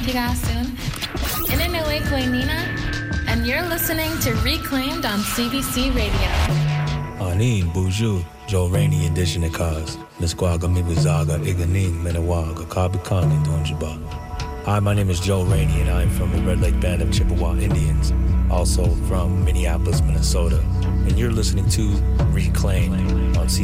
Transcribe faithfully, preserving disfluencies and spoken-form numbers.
with you guys soon. Inanue Koinina, and you're listening to Reclaimed on C B C Radio. Anin Buju, Joe Rainey Indigenous Cause, Nisquaga Mibuzaga, Iganing, Menawaga, Kabikani, Donjiba. Hi, my name is Joe Rainey, and I'm from the Red Lake Band of Chippewa Indians, also from Minneapolis, Minnesota. And you're listening to Reclaim on C